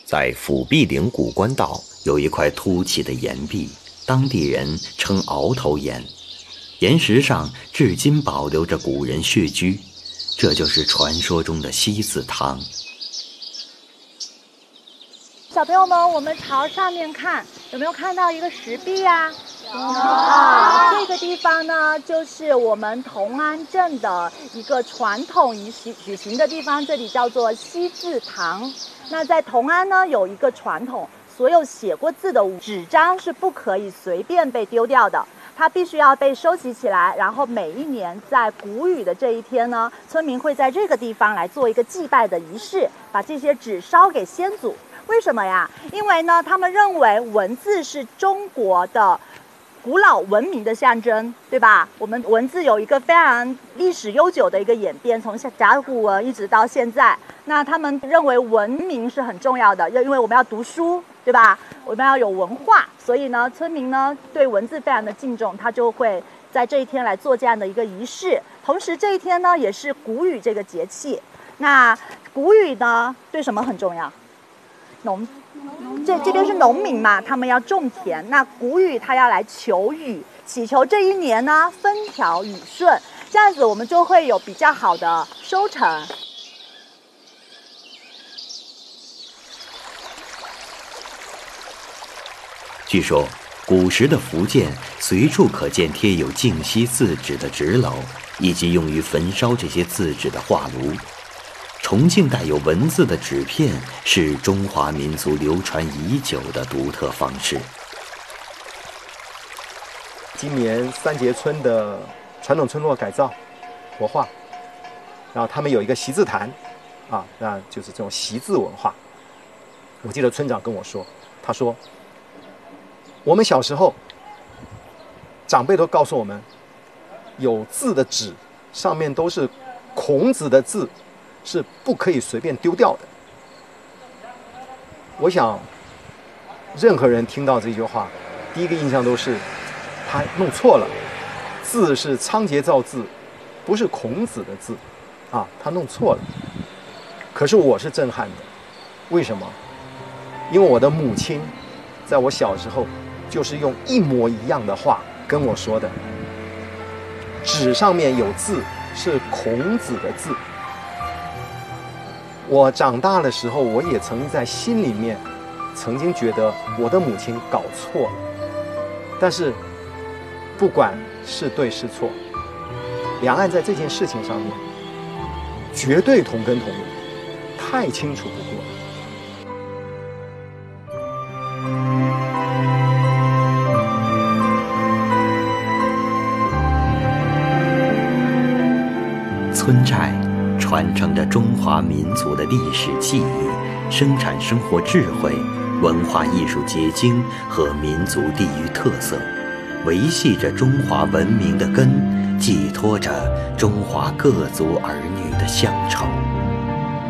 在辅弼陵古关道有一块凸起的岩壁，当地人称鳌头岩，岩石上至今保留着古人穴居，这就是传说中的西子塘。 小朋友们，我们朝上面看，有没有看到一个石壁啊？这个地方呢，就是我们同安镇的一个传统举行的地方，这里叫做西字堂。那在同安呢，有一个传统，所有写过字的纸张是不可以随便被丢掉的，它必须要被收集起来，然后每一年在谷雨的这一天呢，村民会在这个地方来做一个祭拜的仪式，把这些纸烧给先祖。为什么呀？因为呢，他们认为文字是中国的古老文明的象征，对吧？我们文字有一个非常历史悠久的一个演变，从甲骨文一直到现在。那他们认为文明是很重要的，因为我们要读书，对吧？我们要有文化，所以呢，村民呢对文字非常的敬重，他就会在这一天来做这样的一个仪式。同时，这一天呢也是谷雨这个节气。那谷雨呢对什么很重要？这边是农民嘛，他们要种田。那谷雨他要来求雨，祈求这一年呢风调雨顺，这样子我们就会有比较好的收成。 据说古时的福建随处可见贴有净溪字纸的纸篓，以及用于焚烧这些字纸的画炉。重庆带有文字的纸片是中华民族流传已久的独特方式。 今年三节村的传统村落改造活化，然后他们有一个习字坛啊，那就是这种习字文化。我记得村长跟我说，他说我们小时候长辈都告诉我们，有字的纸上面都是孔子的字，是不可以随便丢掉的。我想任何人听到这句话，第一个印象都是他弄错了，字是仓颉造字，不是孔子的字啊，他弄错了。可是我是震撼的，为什么？因为我的母亲在我小时候就是用一模一样的话跟我说的，纸上面有字是孔子的字。我长大的时候，我也曾经在心里面曾经觉得我的母亲搞错了，但是不管是对是错，两岸在这件事情上面绝对同根同源，太清楚不过了。 村寨传承着中华民族的历史记忆，生产生活智慧、文化艺术结晶和民族地域特色，维系着中华文明的根，寄托着中华各族儿女的乡愁。